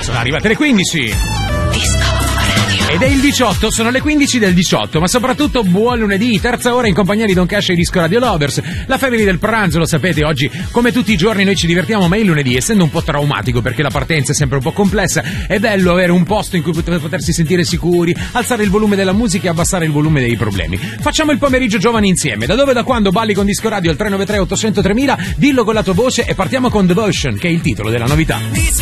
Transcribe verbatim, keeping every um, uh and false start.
Sono arrivate le quindici. Disco Radio. Ed è il diciotto, sono le quindici del diciotto, ma soprattutto buon lunedì, terza ora in compagnia di Don Cash e Disco Radio Lovers. La family del pranzo, lo sapete, oggi come tutti i giorni noi ci divertiamo, ma il lunedì, essendo un po' traumatico perché la partenza è sempre un po' complessa, è bello avere un posto in cui potersi sentire sicuri, alzare il volume della musica e abbassare il volume dei problemi. Facciamo il pomeriggio giovani insieme. Da dove e da quando balli con Disco Radio al tre nove tre otto zero zero tremila, dillo con la tua voce e partiamo con Devotion, che è il titolo della novità.